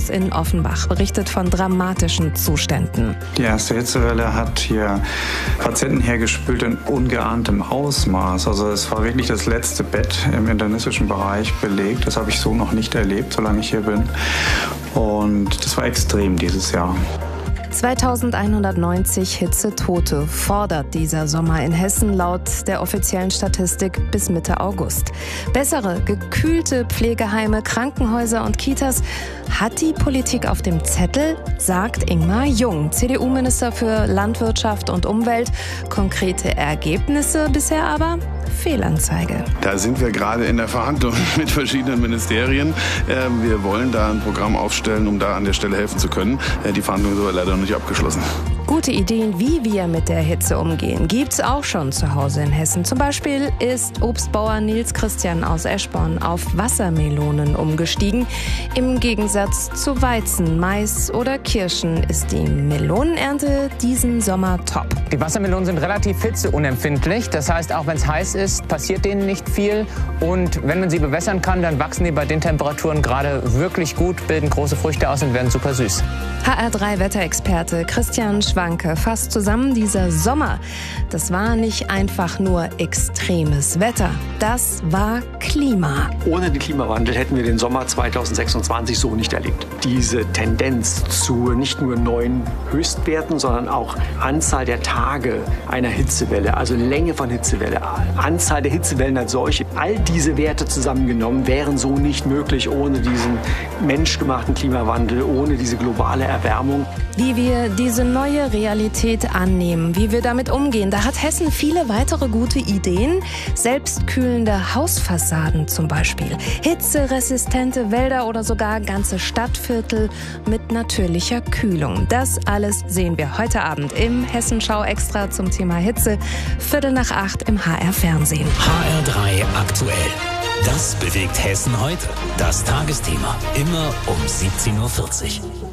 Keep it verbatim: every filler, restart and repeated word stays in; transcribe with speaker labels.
Speaker 1: in Offenbach berichtet von dramatischen Zuständen.
Speaker 2: Die erste Hitzewelle hat hier Patienten hergespült in ungeahntem Ausmaß. Also es war wirklich das letzte Bett im internistischen Bereich belegt. Das habe ich so noch nicht erlebt, solange ich hier bin. Und das war extrem dieses Jahr.
Speaker 1: zweitausendeinhundertneunzig Hitzetote fordert dieser Sommer in Hessen laut der offiziellen Statistik bis Mitte August. Bessere, gekühlte Pflegeheime, Krankenhäuser und Kitas hat die Politik auf dem Zettel, sagt Ingmar Jung, C D U-Minister für Landwirtschaft und Umwelt. Konkrete Ergebnisse bisher aber? Fehlanzeige.
Speaker 3: Da sind wir gerade in der Verhandlung mit verschiedenen Ministerien. Wir wollen da ein Programm aufstellen, um da an der Stelle helfen zu können. Die Verhandlungen sind aber leider noch nicht abgeschlossen.
Speaker 1: Gute Ideen, wie wir mit der Hitze umgehen, gibt's auch schon zu Hause in Hessen. Zum Beispiel ist Obstbauer Nils Christian aus Eschborn auf Wassermelonen umgestiegen. Im Gegensatz zu Weizen, Mais oder Kirschen ist die Melonenernte diesen Sommer top.
Speaker 4: Die Wassermelonen sind relativ hitzeunempfindlich. Das heißt, auch wenn es heiß ist, passiert denen nicht viel. Und wenn man sie bewässern kann, dann wachsen die bei den Temperaturen gerade wirklich gut, bilden große Früchte aus und werden super süß.
Speaker 1: H R drei Wetterexperte Christian Schwanke fasst zusammen, dieser Sommer, das war nicht einfach nur extremes Wetter, das war Klima.
Speaker 5: Ohne den Klimawandel hätten wir den Sommer zweitausendsechsundzwanzig so nicht erlebt. Diese Tendenz zu nicht nur neuen Höchstwerten, sondern auch Anzahl der Tage einer Hitzewelle, also Länge von Hitzewelle, Anzahl der Hitzewellen als solche, all diese Werte zusammengenommen wären so nicht möglich ohne diesen menschgemachten Klimawandel, ohne diese globale Erwärmung.
Speaker 1: Wie wir diese neue Realität annehmen, wie wir damit umgehen, da hat Hessen viele weitere gute Ideen. Selbstkühlende Hausfassaden zum Beispiel, hitzeresistente Wälder oder sogar ganze Stadtviertel mit natürlicher Kühlung. Das alles sehen wir heute Abend im Hessenschau Extra zum Thema Hitze, Viertel nach acht im H R Fernsehen.
Speaker 6: H R drei aktuell. Das bewegt Hessen heute. Das Tagesthema. Immer um siebzehn Uhr vierzig.